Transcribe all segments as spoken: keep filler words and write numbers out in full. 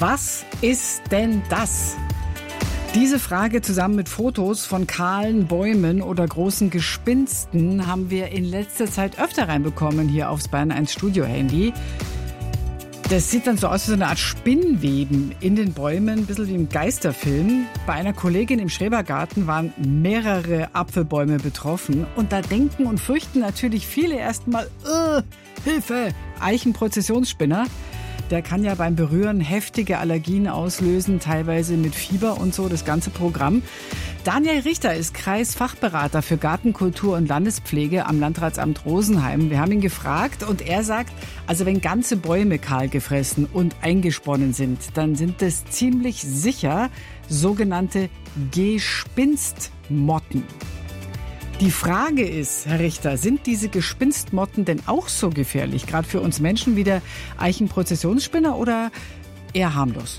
Was ist denn das? Diese Frage zusammen mit Fotos von kahlen Bäumen oder großen Gespinsten haben wir in letzter Zeit öfter reinbekommen hier aufs Bayern eins Studio-Handy. Das sieht dann so aus wie so eine Art Spinnweben in den Bäumen, ein bisschen wie im Geisterfilm. Bei einer Kollegin im Schrebergarten waren mehrere Apfelbäume betroffen. Und da denken und fürchten natürlich viele erstmal, äh, Hilfe, Eichenprozessionsspinner. Der kann ja beim Berühren heftige Allergien auslösen, teilweise mit Fieber und so, das ganze Programm. Daniel Richter ist Kreisfachberater für Gartenkultur und Landespflege am Landratsamt Rosenheim. Wir haben ihn gefragt und er sagt, also wenn ganze Bäume kahl gefressen und eingesponnen sind, dann sind das ziemlich sicher sogenannte Gespinstmotten. Die Frage ist, Herr Richter, sind diese Gespinstmotten denn auch so gefährlich, gerade für uns Menschen wie der Eichenprozessionsspinner oder eher harmlos?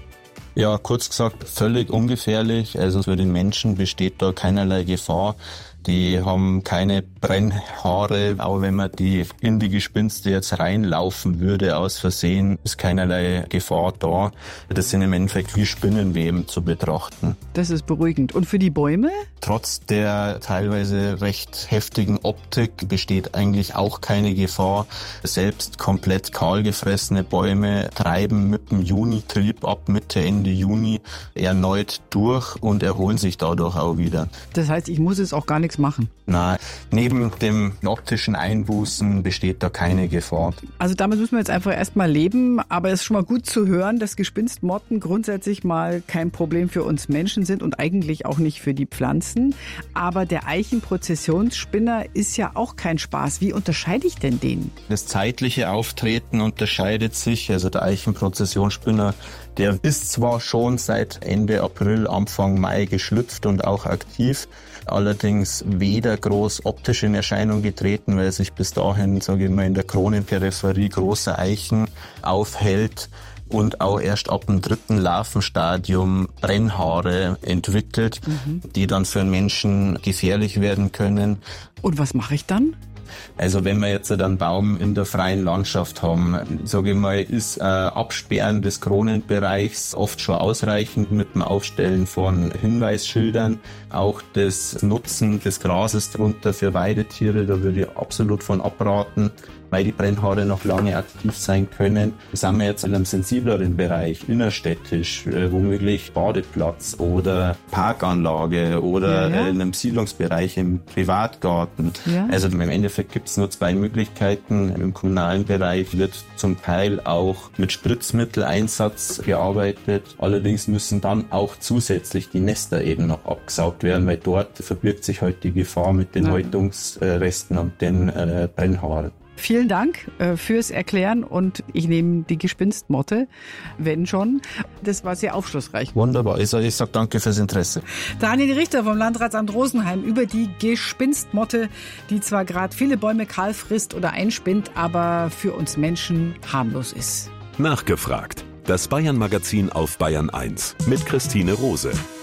Ja, kurz gesagt, völlig ungefährlich. Also für den Menschen besteht da keinerlei Gefahr. Die haben keine Brennhaare, auch wenn man die in die Gespinste jetzt reinlaufen würde aus Versehen, ist keinerlei Gefahr da. Das sind im Endeffekt wie Spinnenweben zu betrachten. Das ist beruhigend. Und für die Bäume? Trotz der teilweise recht heftigen Optik besteht eigentlich auch keine Gefahr. Selbst komplett kahl gefressene Bäume treiben mit dem Junitrieb ab Mitte, Ende Juni erneut durch und erholen sich dadurch auch wieder. Das heißt, ich muss jetzt auch gar nichts machen? Nein, neben dem optischen Einbußen besteht da keine Gefahr. Also damit müssen wir jetzt einfach erstmal leben, aber es ist schon mal gut zu hören, dass Gespinstmotten grundsätzlich mal kein Problem für uns Menschen sind und eigentlich auch nicht für die Pflanzen. Aber der Eichenprozessionsspinner ist ja auch kein Spaß. Wie unterscheide ich denn den? Das zeitliche Auftreten unterscheidet sich. Also der Eichenprozessionsspinner, der ist zwar schon seit Ende April, Anfang Mai geschlüpft und auch aktiv, allerdings weder groß optisch in Erscheinung getreten, weil er sich bis dahin, sage ich mal, in der Kronenperipherie großer Eichen aufhält und auch erst ab dem dritten Larvenstadium Brennhaare entwickelt, mhm. die dann für einen Menschen gefährlich werden können. Und was mache ich dann? Also wenn wir jetzt einen Baum in der freien Landschaft haben, sage ich mal, ist äh, Absperren des Kronenbereichs oft schon ausreichend mit dem Aufstellen von Hinweisschildern. Auch das Nutzen des Grases drunter für Weidetiere, da würde ich absolut von abraten, weil die Brennhaare noch lange aktiv sein können. Sind wir jetzt in einem sensibleren Bereich, innerstädtisch, äh, womöglich Badeplatz oder Parkanlage oder ja, ja. Äh, in einem Siedlungsbereich im Privatgarten. Ja. Also im Endeffekt gibt es nur zwei Möglichkeiten. Im kommunalen Bereich wird zum Teil auch mit Spritzmitteleinsatz gearbeitet. Allerdings müssen dann auch zusätzlich die Nester eben noch abgesaugt werden, weil dort verbirgt sich halt die Gefahr mit den ja. Häutungsresten und den äh, Brennhaaren. Vielen Dank äh, fürs Erklären und ich nehme die Gespinstmotte, wenn schon. Das war sehr aufschlussreich. Wunderbar, ich sage ich sag danke fürs Interesse. Daniel Richter vom Landratsamt Rosenheim über die Gespinstmotte, die zwar gerade viele Bäume kahl frisst oder einspinnt, aber für uns Menschen harmlos ist. Nachgefragt. Das Bayern-Magazin auf Bayern eins mit Christine Rose.